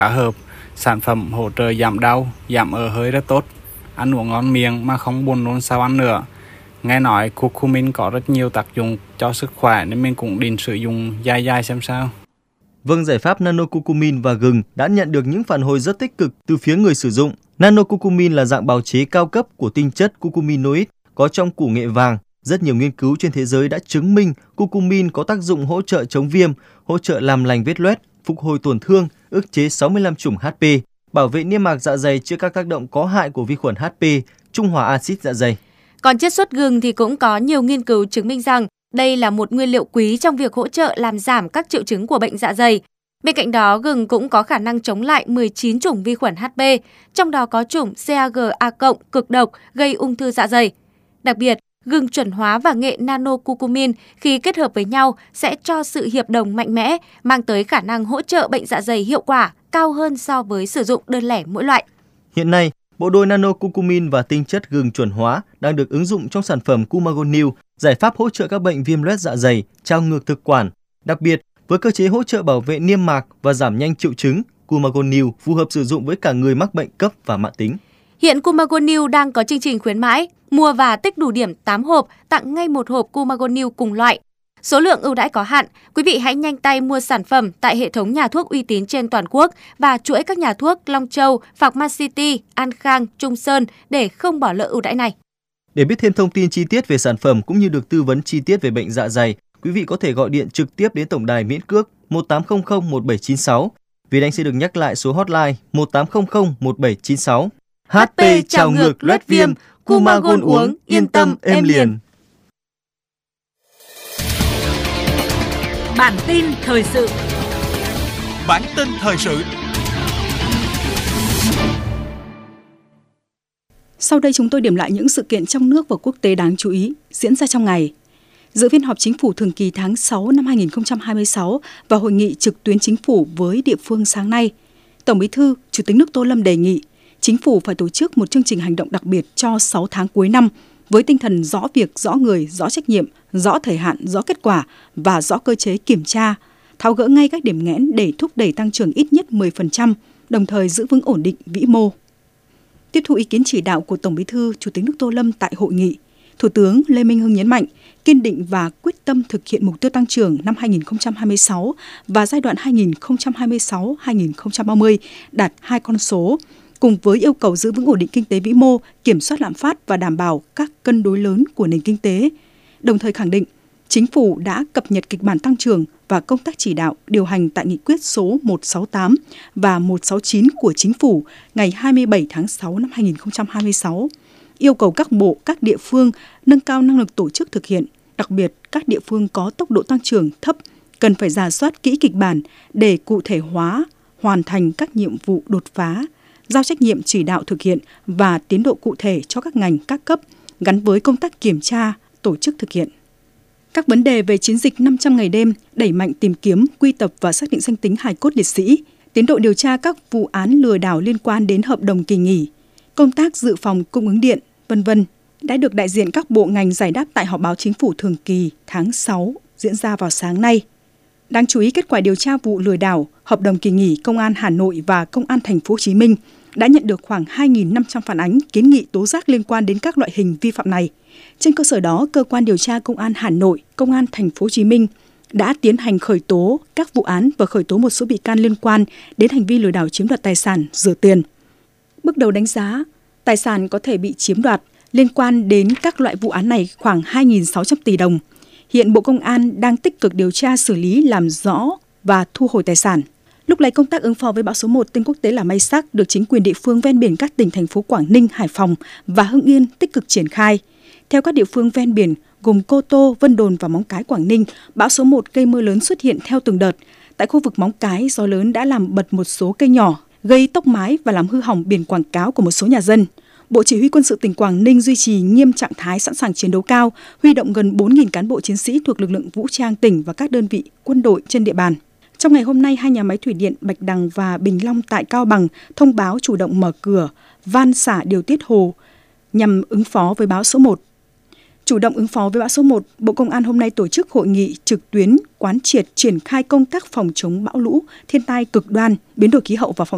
Cá hộp, sản phẩm hỗ trợ giảm đau, giảm ợ hơi rất tốt, ăn uống ngon miệng mà không buồn nôn sau ăn nữa. Nghe nói curcumin có rất nhiều tác dụng cho sức khỏe nên mình cũng định sử dụng dài xem sao. Vâng, giải pháp nano curcumin và gừng đã nhận được những phản hồi rất tích cực từ phía người sử dụng. Nano curcumin là dạng bào chế cao cấp của tinh chất curcuminoid có trong củ nghệ vàng. Rất nhiều nghiên cứu trên thế giới đã chứng minh curcumin có tác dụng hỗ trợ chống viêm, hỗ trợ làm lành vết loét, phục hồi tổn thương, ức chế 65 chủng HP, bảo vệ niêm mạc dạ dày trước các tác động có hại của vi khuẩn HP, trung hòa axit dạ dày. Còn chiết xuất gừng thì cũng có nhiều nghiên cứu chứng minh rằng đây là một nguyên liệu quý trong việc hỗ trợ làm giảm các triệu chứng của bệnh dạ dày. Bên cạnh đó, gừng cũng có khả năng chống lại 19 chủng vi khuẩn HP, trong đó có chủng CAG-A+ cực độc gây ung thư dạ dày. Đặc biệt, gừng chuẩn hóa và nghệ nano curcumin khi kết hợp với nhau sẽ cho sự hiệp đồng mạnh mẽ, mang tới khả năng hỗ trợ bệnh dạ dày hiệu quả cao hơn so với sử dụng đơn lẻ mỗi loại. Hiện nay, bộ đôi nano curcumin và tinh chất gừng chuẩn hóa đang được ứng dụng trong sản phẩm Cumagon New, giải pháp hỗ trợ các bệnh viêm loét dạ dày, trào ngược thực quản. Đặc biệt, với cơ chế hỗ trợ bảo vệ niêm mạc và giảm nhanh triệu chứng, Cumagon New phù hợp sử dụng với cả người mắc bệnh cấp và mãn tính. Hiện Cumagon New đang có chương trình khuyến mãi, mua và tích đủ điểm 8 hộp, tặng ngay một hộp Cumagon New cùng loại. Số lượng ưu đãi có hạn, quý vị hãy nhanh tay mua sản phẩm tại hệ thống nhà thuốc uy tín trên toàn quốc và chuỗi các nhà thuốc Long Châu, Pharmacity, An Khang, Trung Sơn để không bỏ lỡ ưu đãi này. Để biết thêm thông tin chi tiết về sản phẩm cũng như được tư vấn chi tiết về bệnh dạ dày, quý vị có thể gọi điện trực tiếp đến tổng đài miễn cước 1800 1796. Việt Anh sẽ được nhắc lại số hotline 1800 1796. HP trào ngược loét viêm, Cumagon uống yên tâm êm liền. Bản tin thời sự. Bản tin thời sự. Sau đây chúng tôi điểm lại những sự kiện trong nước và quốc tế đáng chú ý diễn ra trong ngày. Dự phiên họp chính phủ thường kỳ tháng 6 năm 2026 và hội nghị trực tuyến chính phủ với địa phương sáng nay, Tổng Bí thư, Chủ tịch nước Tô Lâm đề nghị chính phủ phải tổ chức một chương trình hành động đặc biệt cho 6 tháng cuối năm với tinh thần rõ việc, rõ người, rõ trách nhiệm, rõ thời hạn, rõ kết quả và rõ cơ chế kiểm tra, tháo gỡ ngay các điểm nghẽn để thúc đẩy tăng trưởng ít nhất 10%, đồng thời giữ vững ổn định vĩ mô. Tiếp thu ý kiến chỉ đạo của Tổng Bí thư, Chủ tịch nước Tô Lâm tại hội nghị, Thủ tướng Lê Minh Hưng nhấn mạnh kiên định và quyết tâm thực hiện mục tiêu tăng trưởng năm 2026 và giai đoạn 2026-2030 đạt 2 con số, cùng với yêu cầu giữ vững ổn định kinh tế vĩ mô, kiểm soát lạm phát và đảm bảo các cân đối lớn của nền kinh tế. Đồng thời khẳng định, Chính phủ đã cập nhật kịch bản tăng trưởng và công tác chỉ đạo điều hành tại nghị quyết số 168 và 169 của Chính phủ ngày 27 tháng 6 năm 2026, yêu cầu các bộ, các địa phương nâng cao năng lực tổ chức thực hiện, đặc biệt các địa phương có tốc độ tăng trưởng thấp cần phải rà soát kỹ kịch bản để cụ thể hóa, hoàn thành các nhiệm vụ đột phá, giao trách nhiệm chỉ đạo thực hiện và tiến độ cụ thể cho các ngành, các cấp gắn với công tác kiểm tra, tổ chức thực hiện. Các vấn đề về chiến dịch 500 ngày đêm, đẩy mạnh tìm kiếm, quy tập và xác định danh tính hài cốt liệt sĩ, tiến độ điều tra các vụ án lừa đảo liên quan đến hợp đồng kỳ nghỉ, công tác dự phòng cung ứng điện, v.v. đã được đại diện các bộ ngành giải đáp tại họp báo chính phủ thường kỳ tháng 6 diễn ra vào sáng nay. Đáng chú ý, kết quả điều tra vụ lừa đảo, hợp đồng kỳ nghỉ, Công an Hà Nội và Công an Thành phố Hồ Chí Minh đã nhận được khoảng 2.500 phản ánh, kiến nghị tố giác liên quan đến các loại hình vi phạm này. Trên cơ sở đó, cơ quan điều tra Công an Hà Nội, Công an Thành phố Hồ Chí Minh đã tiến hành khởi tố các vụ án và khởi tố một số bị can liên quan đến hành vi lừa đảo chiếm đoạt tài sản, rửa tiền. Bước đầu đánh giá, tài sản có thể bị chiếm đoạt liên quan đến các loại vụ án này khoảng 2.600 tỷ đồng. Hiện Bộ Công an đang tích cực điều tra xử lý, làm rõ và thu hồi tài sản. Lúc này, công tác ứng phó với bão số 1 tên quốc tế là Maysak được chính quyền địa phương ven biển các tỉnh thành phố Quảng Ninh, Hải Phòng và Hưng Yên tích cực triển khai. Theo các địa phương ven biển gồm Cô Tô, Vân Đồn và Móng Cái, Quảng Ninh, bão số 1 gây mưa lớn xuất hiện theo từng đợt. Tại khu vực Móng Cái, gió lớn đã làm bật một số cây nhỏ, gây tốc mái và làm hư hỏng biển quảng cáo của một số nhà dân. Bộ Chỉ huy Quân sự tỉnh Quảng Ninh duy trì nghiêm trạng thái sẵn sàng chiến đấu cao, huy động gần 4.000 cán bộ chiến sĩ thuộc lực lượng vũ trang tỉnh và các đơn vị quân đội trên địa bàn. Trong ngày hôm nay, hai nhà máy thủy điện Bạch Đằng và Bình Long tại Cao Bằng thông báo chủ động mở cửa, van xả điều tiết hồ nhằm ứng phó với bão số 1. Chủ động ứng phó với bão số 1, Bộ Công an hôm nay tổ chức hội nghị trực tuyến quán triệt triển khai công tác phòng chống bão lũ, thiên tai cực đoan, biến đổi khí hậu và phòng